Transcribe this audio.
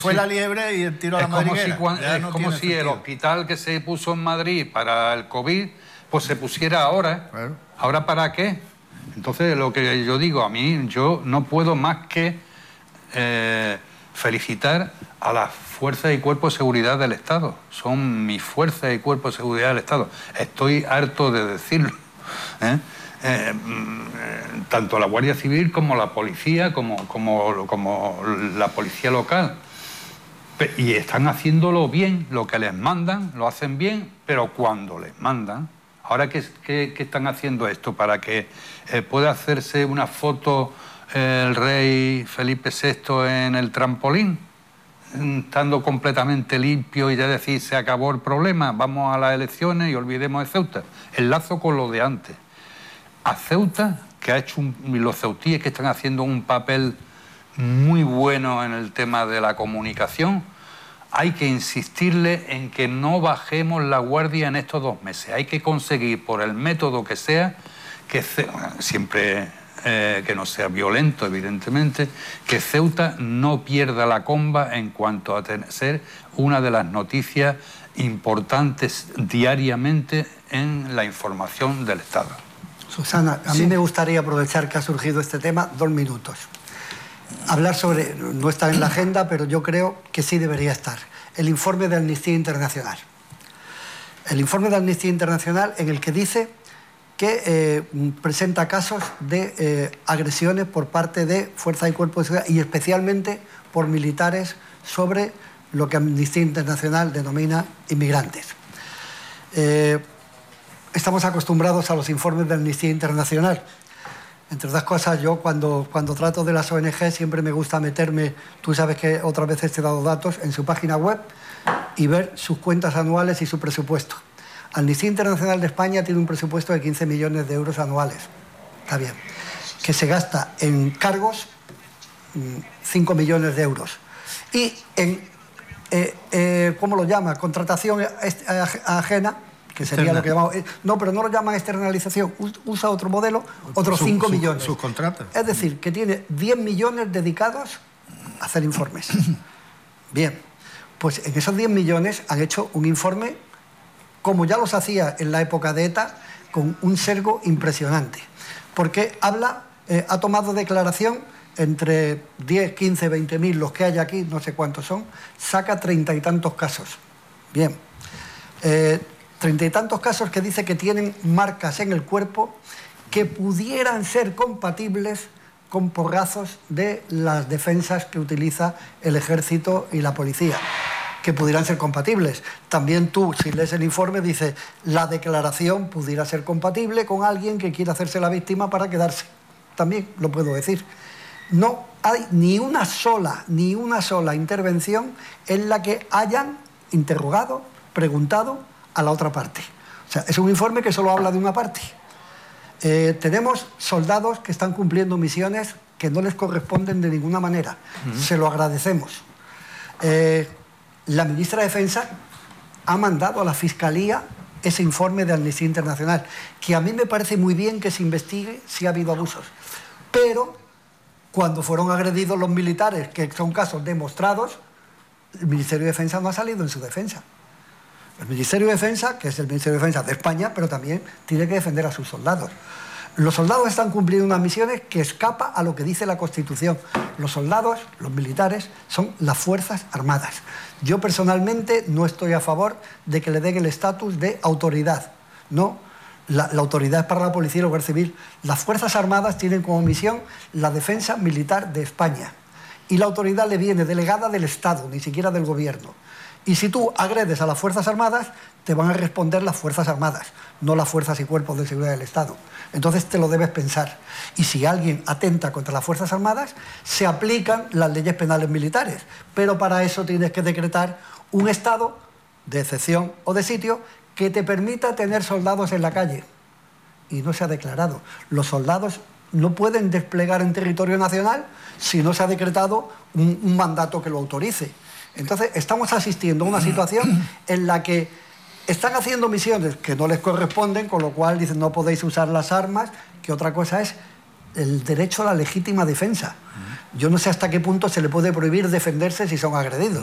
Fue la liebre y el tiro a la madriguera. Es como si el hospital que se puso en Madrid para el COVID, pues se pusiera ahora. Claro. ¿Ahora para qué? Entonces, lo que yo digo, a mí, yo no puedo más que felicitar a las fuerzas y cuerpos de seguridad del Estado. Son mis fuerzas y cuerpos de seguridad del Estado. Estoy harto de decirlo. Tanto la Guardia Civil como la policía, como la policía local. Y están haciéndolo bien, lo que les mandan, lo hacen bien, pero cuando les mandan... Ahora, ¿qué están haciendo esto? Para que pueda hacerse una foto el rey Felipe VI en el trampolín, estando completamente limpio y ya decir, se acabó el problema, vamos a las elecciones y olvidemos de Ceuta. Enlazo con lo de antes. A Ceuta, que ha hecho los ceutíes que están haciendo un papel muy bueno en el tema de la comunicación, hay que insistirle en que no bajemos la guardia en estos 2 meses. Hay que conseguir, por el método que sea, que siempre que no sea violento, evidentemente, que Ceuta no pierda la comba en cuanto a ser una de las noticias importantes diariamente en la información del Estado. Susana, a mí me gustaría aprovechar que ha surgido este tema 2 minutos. Hablar sobre, no está en la agenda, pero yo creo que sí debería estar, el informe de Amnistía Internacional. El informe de Amnistía Internacional en el que dice que presenta casos de agresiones por parte de fuerzas y cuerpos de seguridad y especialmente por militares sobre lo que Amnistía Internacional denomina inmigrantes. Estamos acostumbrados a los informes de Amnistía Internacional. Entre otras cosas, yo cuando trato de las ONG siempre me gusta meterme, tú sabes que otras veces te he dado datos, en su página web y ver sus cuentas anuales y su presupuesto. Amnistía Internacional de España tiene un presupuesto de 15 millones de euros anuales. Está bien. Que se gasta en cargos 5 millones de euros. Y en, ¿cómo lo llama? Contratación ajena, que sería lo que llamamos... No, pero no lo llaman externalización, usa otro modelo, otros 5 millones. Sus contratos. Es decir, que tiene 10 millones dedicados a hacer informes. Bien, pues en esos 10 millones han hecho un informe, como ya los hacía en la época de ETA, con un sesgo impresionante. Porque ha tomado declaración entre 10, 15, 20.000, los que hay aquí, no sé cuántos son, saca 30 y tantos casos. Bien. 30 y tantos casos que dice que tienen marcas en el cuerpo que pudieran ser compatibles con porrazos de las defensas que utiliza el ejército y la policía, que pudieran ser compatibles. También tú, si lees el informe, dice la declaración pudiera ser compatible con alguien que quiera hacerse la víctima para quedarse. También lo puedo decir. No hay ni una sola intervención en la que hayan interrogado, preguntado a la otra parte. O sea, es un informe que solo habla de una parte. Tenemos soldados que están cumpliendo misiones que no les corresponden de ninguna manera. Se lo agradecemos. La ministra de Defensa ha mandado a la Fiscalía ese informe de Amnistía Internacional, que a mí me parece muy bien que se investigue si ha habido abusos. Pero cuando fueron agredidos los militares, que son casos demostrados, el Ministerio de Defensa no ha salido en su defensa. El Ministerio de Defensa, que es el Ministerio de Defensa de España, pero también tiene que defender a sus soldados. Los soldados están cumpliendo unas misiones que escapa a lo que dice la Constitución. Los soldados, los militares, son las Fuerzas Armadas. Yo personalmente no estoy a favor de que le den el estatus de autoridad. No, la autoridad es para la policía y la Guardia Civil. Las Fuerzas Armadas tienen como misión la defensa militar de España. Y la autoridad le viene delegada del Estado, ni siquiera del Gobierno. Y si tú agredes a las Fuerzas Armadas, te van a responder las Fuerzas Armadas, no las fuerzas y cuerpos de seguridad del Estado. Entonces te lo debes pensar. Y si alguien atenta contra las Fuerzas Armadas, se aplican las leyes penales militares. Pero para eso tienes que decretar un estado de excepción o de sitio que te permita tener soldados en la calle. Y no se ha declarado. Los soldados no pueden desplegar en territorio nacional si no se ha decretado un mandato que lo autorice. Entonces, estamos asistiendo a una situación en la que están haciendo misiones que no les corresponden, con lo cual dicen no podéis usar las armas, que otra cosa es el derecho a la legítima defensa. Yo no sé hasta qué punto se le puede prohibir defenderse si son agredidos.